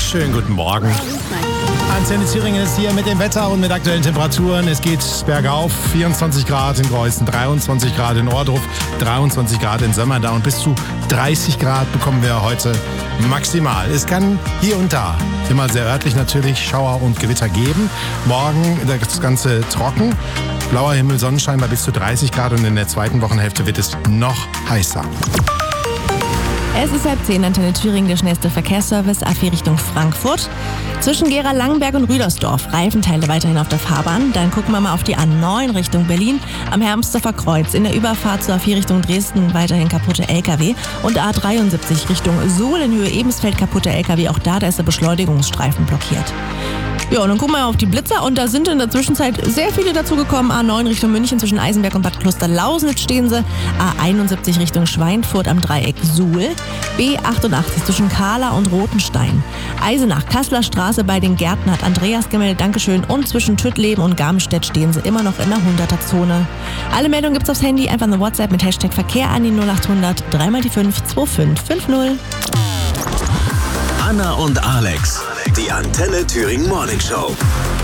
Schönen guten Morgen. Antenne Thüringen ist hier mit dem Wetter und mit aktuellen Temperaturen. Es geht bergauf, 24 Grad in Greußen, 23 Grad in Ohrdruf, 23 Grad in Sömmerda und bis zu 30 Grad bekommen wir heute maximal. Es kann hier und da, immer sehr örtlich natürlich, Schauer und Gewitter geben. Morgen das Ganze trocken, blauer Himmel, Sonnenschein bei bis zu 30 Grad und in der zweiten Wochenhälfte wird es noch heißer. Es ist 9:30, Antenne Thüringen, der schnellste Verkehrsservice, A4 Richtung Frankfurt. Zwischen Gera, Langenberg und Rüdersdorf Reifenteile weiterhin auf der Fahrbahn. Dann gucken wir mal auf die A9 Richtung Berlin am Hermsdorfer Kreuz. In der Überfahrt zur A4 Richtung Dresden weiterhin kaputte LKW. Und A73 Richtung Suhl in Höhe Ebensfeld kaputte LKW. Auch da ist der Beschleunigungsstreifen blockiert. Ja, und dann gucken wir auf die Blitzer und da sind in der Zwischenzeit sehr viele dazugekommen. A9 Richtung München zwischen Eisenberg und Bad Kloster-Lausnitz stehen sie. A71 Richtung Schweinfurt am Dreieck Suhl. B88 zwischen Kahla und Rothenstein. Eisenach, Kasseler Straße bei den Gärten hat Andreas gemeldet, Dankeschön. Und zwischen Tüttleben und Garmstedt stehen sie immer noch in der 100er-Zone. Alle Meldungen gibt's aufs Handy, einfach eine WhatsApp mit Hashtag Verkehr an die 0800 3 die 5 2550. Anna und Alex, die Antenne Thüringen Morning Show.